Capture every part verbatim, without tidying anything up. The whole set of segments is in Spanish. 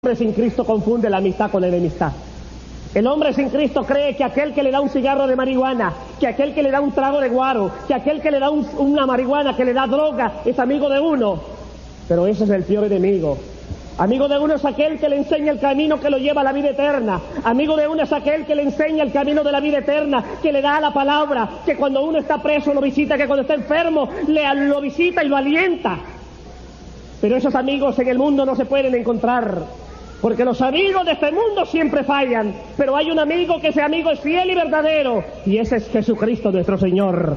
El hombre sin Cristo confunde la amistad con la enemistad. El hombre sin Cristo cree que aquel que le da un cigarro de marihuana, que aquel que le da un trago de guaro, que aquel que le da un, una marihuana, que le da droga, es amigo de uno. Pero ese es el peor enemigo. Amigo de uno es aquel que le enseña el camino que lo lleva a la vida eterna. Amigo de uno es aquel que le enseña el camino de la vida eterna, que le da la palabra, que cuando uno está preso lo visita, que cuando está enfermo le, lo visita y lo alienta. Pero esos amigos en el mundo no se pueden encontrar, porque los amigos de este mundo siempre fallan, pero hay un amigo que ese amigo es fiel y verdadero, y ese es Jesucristo nuestro Señor.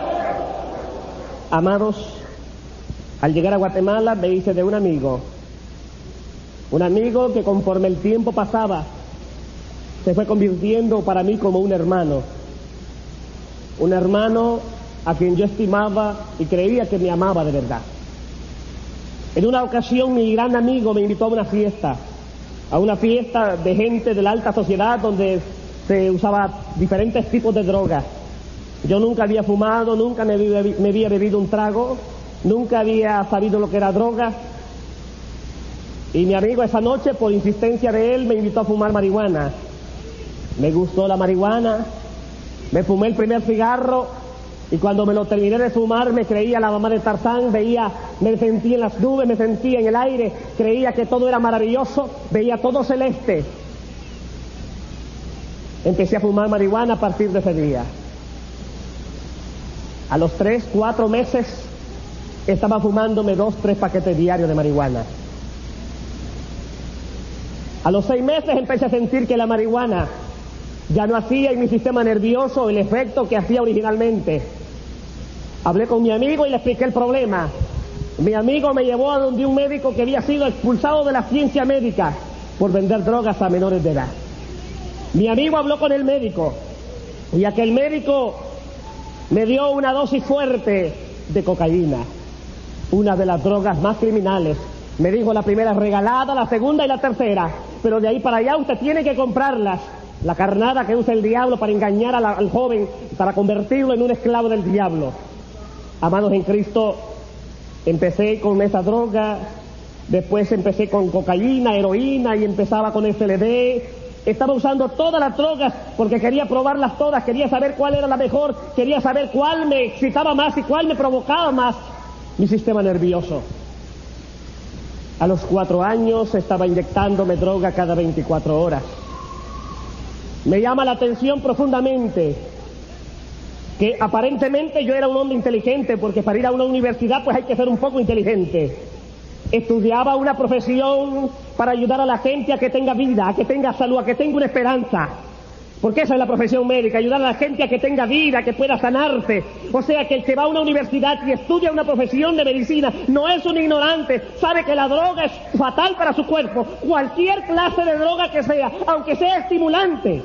Amados, al llegar a Guatemala me hice de un amigo, un amigo que conforme el tiempo pasaba, se fue convirtiendo para mí como un hermano, un hermano a quien yo estimaba y creía que me amaba de verdad. En una ocasión mi gran amigo me invitó a una fiesta, a una fiesta de gente de la alta sociedad donde se usaba diferentes tipos de drogas. Yo nunca había fumado, nunca me, me había bebido un trago, nunca había sabido lo que era droga. Y mi amigo esa noche, por insistencia de él, me invitó a fumar marihuana. Me gustó la marihuana, me fumé el primer cigarro, y cuando me lo terminé de fumar me creía la mamá de Tarzán, veía, me sentía en las nubes, me sentía en el aire, creía que todo era maravilloso, veía todo celeste. Empecé a fumar marihuana a partir de ese día. A los tres, cuatro meses estaba fumándome dos, tres paquetes diarios de marihuana. A los seis meses empecé a sentir que la marihuana ya no hacía en mi sistema nervioso el efecto que hacía originalmente. Hablé con mi amigo y le expliqué el problema. Mi amigo me llevó a donde un médico que había sido expulsado de la ciencia médica por vender drogas a menores de edad. Mi amigo habló con el médico y aquel médico me dio una dosis fuerte de cocaína, una de las drogas más criminales. Me dijo: la primera es regalada, la segunda y la tercera, pero de ahí para allá usted tiene que comprarlas. La carnada que usa el diablo para engañar a la, al joven, para convertirlo en un esclavo del diablo. Amados en Cristo, empecé con esa droga, después empecé con cocaína, heroína, y empezaba con L S D. Estaba usando todas las drogas porque quería probarlas todas, quería saber cuál era la mejor, quería saber cuál me excitaba más y cuál me provocaba más mi sistema nervioso. A los cuatro años estaba inyectándome droga cada veinticuatro horas. Me llama la atención profundamente que aparentemente yo era un hombre inteligente, porque para ir a una universidad pues hay que ser un poco inteligente. Estudiaba una profesión para ayudar a la gente a que tenga vida, a que tenga salud, a que tenga una esperanza. Porque esa es la profesión médica, ayudar a la gente a que tenga vida, que pueda sanarse. O sea que el que va a una universidad y estudia una profesión de medicina no es un ignorante, sabe que la droga es fatal para su cuerpo, cualquier clase de droga que sea, aunque sea estimulante.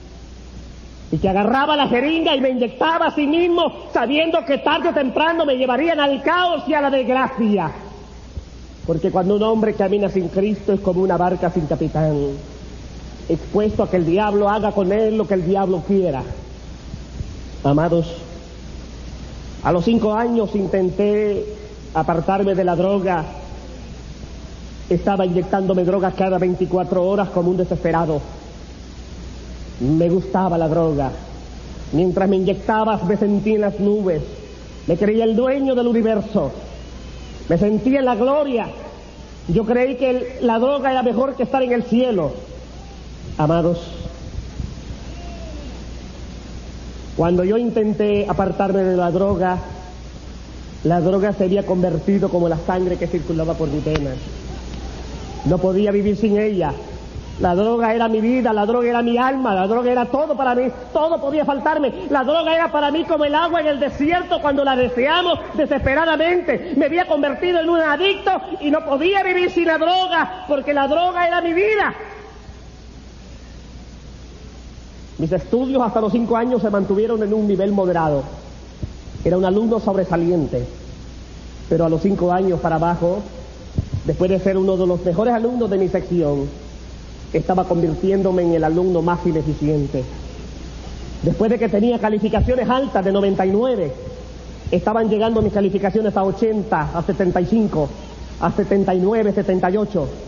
Y que agarraba la jeringa y me inyectaba a sí mismo, sabiendo que tarde o temprano me llevarían al caos y a la desgracia. Porque cuando un hombre camina sin Cristo es como una barca sin capitán, expuesto a que el diablo haga con él lo que el diablo quiera. Amados, a los cinco años intenté apartarme de la droga. Estaba inyectándome drogas cada veinticuatro horas como un desesperado. Me gustaba la droga. Mientras me inyectaba me sentía en las nubes. Me creía el dueño del universo. Me sentía en la gloria. Yo creí que el, la droga era mejor que estar en el cielo. Amados, cuando yo intenté apartarme de la droga, la droga se había convertido como la sangre que circulaba por mis venas. No podía vivir sin ella. La droga era mi vida, la droga era mi alma, la droga era todo para mí, todo podía faltarme. La droga era para mí como el agua en el desierto cuando la deseamos desesperadamente. Me había convertido en un adicto y no podía vivir sin la droga, porque la droga era mi vida. Mis estudios hasta los cinco años se mantuvieron en un nivel moderado. Era un alumno sobresaliente, pero a los cinco años para abajo, después de ser uno de los mejores alumnos de mi sección, estaba convirtiéndome en el alumno más ineficiente. Después de que tenía calificaciones altas de noventa y nueve, estaban llegando mis calificaciones a ochenta, a setenta y cinco, a setenta y nueve, setenta y ocho.